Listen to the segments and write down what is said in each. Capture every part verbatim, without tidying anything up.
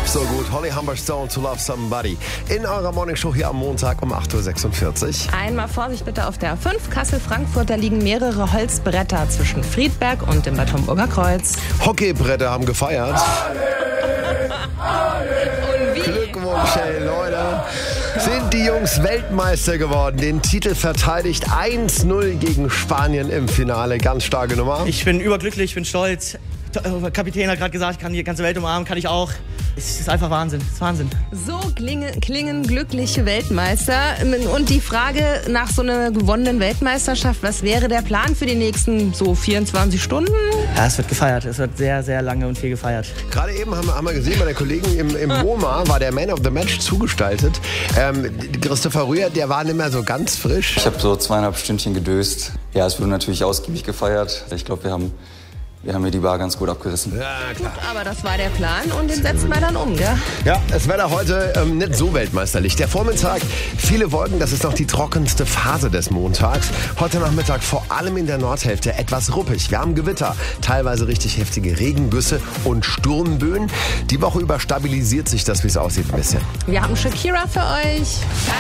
So gut, Holly Humberstone, To Love Somebody. In eurer Morningshow hier am Montag um acht Uhr sechsundvierzig. Einmal Vorsicht bitte auf der A fünf, Kassel-Frankfurt. Da liegen mehrere Holzbretter zwischen Friedberg und dem Bad Homburger Kreuz. Hockeybretter haben gefeiert. Und wie? Glückwunsch, ey, Leute. Sind die Jungs Weltmeister geworden. Den Titel verteidigt eins null gegen Spanien im Finale. Ganz starke Nummer. Ich bin überglücklich, ich bin stolz. Der Kapitän hat gerade gesagt, ich kann die ganze Welt umarmen, kann ich auch. Es ist einfach Wahnsinn, es ist Wahnsinn. So klingen, klingen glückliche Weltmeister. Und die Frage nach so einer gewonnenen Weltmeisterschaft, was wäre der Plan für die nächsten so vierundzwanzig Stunden? Ja, es wird gefeiert, es wird sehr, sehr lange und viel gefeiert. Gerade eben haben wir, haben wir gesehen, bei den Kollegen im, im MoMA war der Man of the Match zugestaltet. Ähm, Christopher Rühr, der war nicht mehr so ganz frisch. Ich habe so zweieinhalb Stündchen gedöst. Ja, es wurde natürlich ausgiebig gefeiert. Ich glaube, wir haben... Wir haben hier die Bar ganz gut abgerissen. Ja, klar. Gut, aber das war der Plan und den setzen wir dann um, gell? Ja, es wäre heute ähm, nicht so weltmeisterlich. Der Vormittag, viele Wolken, das ist noch die trockenste Phase des Montags. Heute Nachmittag vor allem in der Nordhälfte etwas ruppig. Wir haben Gewitter, teilweise richtig heftige Regengüsse und Sturmböen. Die Woche über stabilisiert sich das, wie es aussieht, ein bisschen. Wir haben Shakira für euch.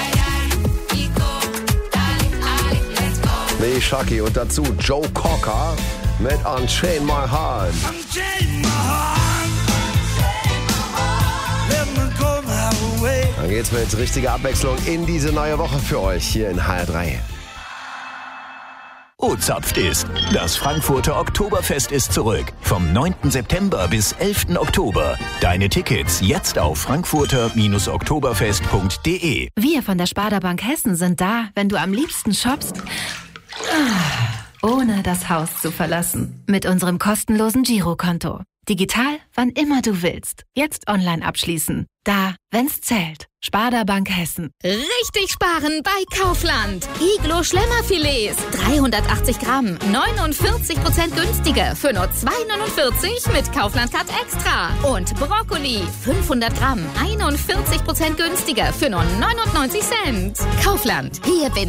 Nee, Shaki und dazu Joe Cocker mit Unchain My Heart. Dann geht's mit richtiger Abwechslung in diese neue Woche für euch hier in H R drei. O-Zapft ist. Das Frankfurter Oktoberfest ist zurück. Vom neunten September bis elften Oktober. Deine Tickets jetzt auf frankfurter oktoberfest punkt de. Wir von der Sparda Bank Hessen sind da, wenn du am liebsten shoppst, ohne das Haus zu verlassen. Mit unserem kostenlosen Girokonto. Digital, wann immer du willst. Jetzt online abschließen. Da, wenn's zählt. Sparda Bank Hessen. Richtig sparen bei Kaufland. Iglo Schlemmerfilets. dreihundertachtzig Gramm. neunundvierzig Prozent günstiger. Für nur zwei neunundvierzig mit Kaufland Card Extra. Und Brokkoli. fünfhundert Gramm. einundvierzig Prozent günstiger. Für nur neunundneunzig Cent. Kaufland. Hier bin